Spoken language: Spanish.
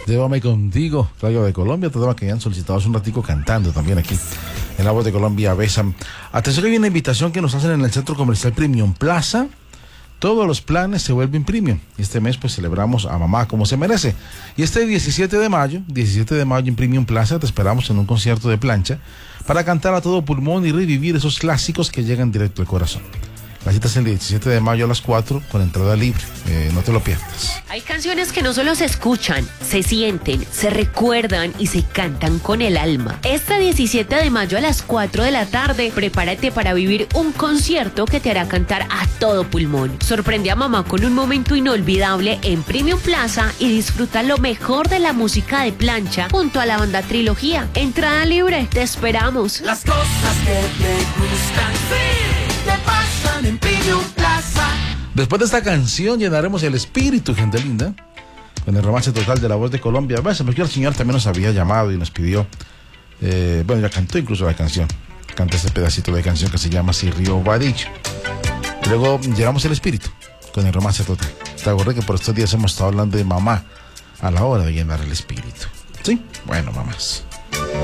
Llévame contigo, Radio de Colombia, todo lo que hayan solicitado hace un ratico cantando también aquí en La Voz de Colombia. Besan. Atención que hay una invitación que nos hacen en el Centro Comercial Premium Plaza. Todos los planes se vuelven premium. Y este mes pues celebramos a mamá como se merece. Y este 17 de mayo en Premium Plaza te esperamos en un concierto de plancha para cantar a todo pulmón y revivir esos clásicos que llegan directo al corazón. La cita es el 17 de mayo a las 4 con entrada libre. No te lo pierdas. Hay canciones que no solo se escuchan, se sienten, se recuerdan y se cantan con el alma. Este 17 de mayo a las 4 de la tarde, prepárate para vivir un concierto que te hará cantar a todo pulmón. Sorprende a mamá con un momento inolvidable en Premium Plaza y disfruta lo mejor de la música de plancha junto a la banda Trilogía. Entrada libre, te esperamos. Las cosas que te gustan, sí, te pasan en Premium Plaza. Después de esta canción llenaremos el espíritu, gente linda, con el romance total de La Voz de Colombia. Bueno, porque el señor también nos había llamado y nos pidió, bueno, ya cantó incluso la canción, canta ese pedacito de canción que se llama Si Río Va Dicho. Luego llenamos el espíritu con el romance total. Te acordé que por estos días hemos estado hablando de mamá a la hora de llenar el espíritu. ¿Sí? Bueno, mamás.